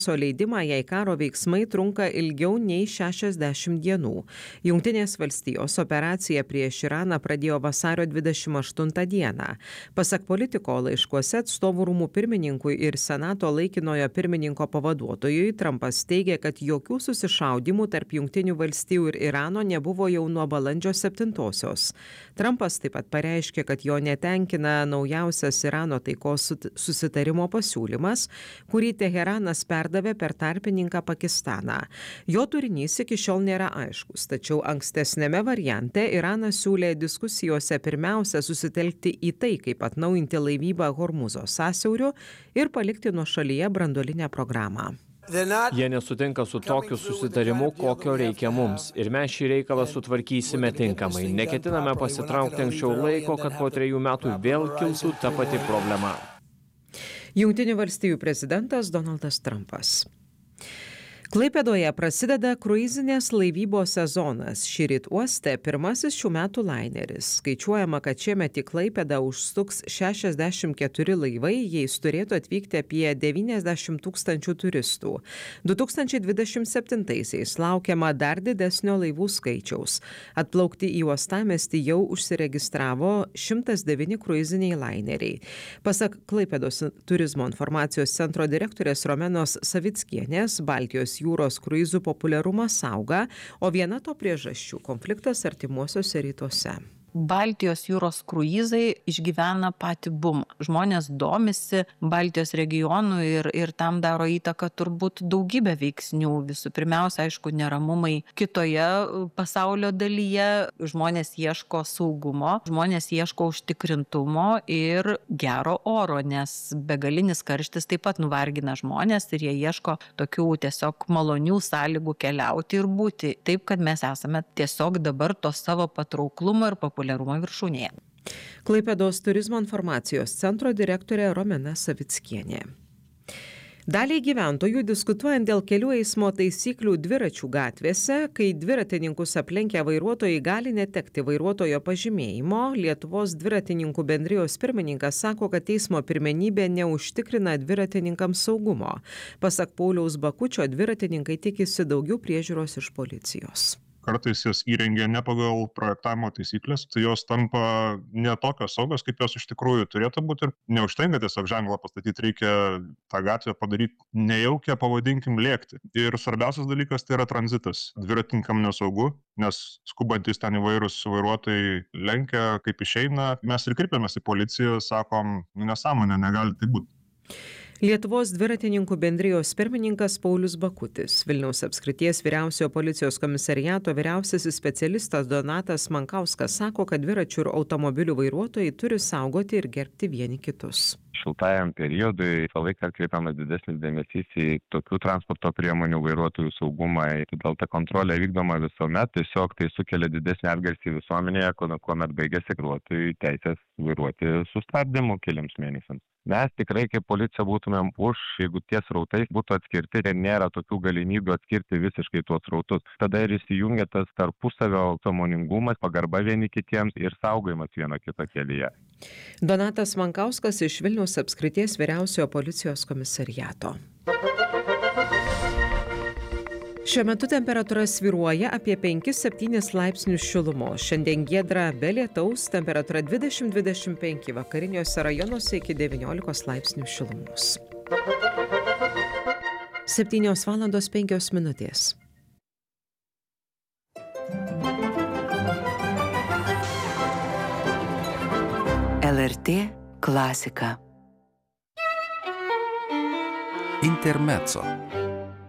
leidimą, jei karo veiksmai trunka ilgiau nei 60 dienų. Jungtinės valstijos operaciją prieš Iraną pradėjo vasario 28 dieną. Pasak politiko, laiškuose atstovų rūmų pirmininkui ir Senato laikinojo pirmininko pavaduotojui Trumpas teigė, kad jokių susišaudymų tarp Jungtinių valstijų ir Irano nebuvo jau nuo balandžio 7-osios. Trumpas taip pat pareiškė, kad jo netenkina naujausias Irano taikos susitarimo pasiūlymas, kurį Teheranas perdavė per tarpininką Pakistaną. Jo turinys iki šiol nėra aiškus, tačiau ankstesnėme variante Iranas siūlė diskusijose pirmiausia susitelkti į tai, kaip atnaujinti laivybą Hormuzo sąsiauriu ir palikti nuošalyje branduolinę programą. Jie nesutinka su tokiu susitarimu, kokio reikia mums, ir mes šį reikalą sutvarkysime tinkamai. Neketiname pasitraukti anksčiau laiko, kad po 3 metų vėl kiltų ta pati problema. Jungtinių valstijų prezidentas Donaldas Trumpas. Klaipėdoje prasideda kruizinės laivybos sezonas. Šįryt uoste pirmasis šių metų laineris. Skaičiuojama, kad šiemet į Klaipėdą užsuks 64 laivai, jais turėtų atvykti apie 90 000 turistų. 2027-aisiais laukiama dar didesnio laivų skaičiaus. Atplaukti į uostamiestį jau užsiregistravo 109 kruiziniai laineriai. Pasak Klaipėdos turizmo informacijos centro direktorės Romenos Savickienės, Baltijos jūros kruizų populiarumas auga, o viena to priežasčių – konfliktas artimuosiuose rytuose. Baltijos jūros kruizai išgyvena patį bumą. Žmonės domisi Baltijos regionu ir tam daro įtaką turbūt daugybę veiksnių. Visų pirmiausia, aišku, neramumai kitoje pasaulio dalyje. Žmonės ieško saugumo, žmonės ieško užtikrintumo ir gero oro, nes begalinis karštis taip pat nuvargina žmonės ir jie ieško tokių tiesiog malonių sąlygų keliauti ir būti. Taip, kad mes esame tiesiog dabar to savo patrauklumo ir populiarumo viršūnėje. Klaipėdos turizmo informacijos centro direktorė Romena Savickienė. Daliai gyventojų diskutuojant dėl kelių eismo taisyklių dviračių gatvėse, kai dviratininkus aplenkę vairuotojai gali netekti vairuotojo pažymėjimo, Lietuvos dviratininkų bendrijos pirmininkas sako, kad teismo pirmenybė neužtikrina dviratininkams saugumo. Pasak Pauliaus Bakučio, dviratininkai tikisi daugiau priežiūros iš policijos. Kartais jas įrengia ne pagal projektavimo taisyklės, tai jos tampa ne tokios saugios, kaip jos iš tikrųjų turėtų būti ir neužtenka tiesiog ženklą pastatyti, reikia tą gatvę padaryti nejaukią, pavadinkim, lėkti. Ir svarbiausias dalykas tai yra tranzitas. Dviratininkam nesaugu, nes skubantis ten įvairūs vairuotojai lenkia, kaip išeina. Mes ir kreipiamės į policiją, sakom, nesąmonė, negali tai būti. Lietuvos dviratininkų bendrijos pirmininkas Paulius Bakutis. Vilniaus apskrities vyriausiojo policijos komisariato vyriausiasis specialistas Donatas Mankauskas sako, kad dviračių ir automobilių vairuotojai turi saugoti ir gerbti vieni kitus. Šiltajam periodui visą laiką atkreipiamas didesnis dėmesys į tokių transporto priemonių vairuotojų saugumą. Todėl ta kontrolė vykdoma visuomet, tiesiog tai sukelia didesnį atgarsį visuomenėje, kuomet baigėsi vairuotojų teisės vairuoti sustabdymu keliams mėnesiams. Mes tikrai kaip policija būtumėm už, jeigu tie srautai būtų atskirti ir nėra tokių galimybių atskirti visiškai tuos srautus. Tada ir įsijungia tas tarpusavio sąmoningumas, pagarba vieni kitiems ir saugojimas vieno kito kelyje. Donatas Mankauskas iš Vilniaus apskrities vyriausiojo policijos komisariato. Šiuo metu temperatūra svyruoja apie 5-7 laipsnius šilumos. Šiandien giedra be lietaus, temperatūra 20-25, vakariniuose rajonuose iki 19 laipsnių šilumos. 7:05. LRT klasika. Intermezzo.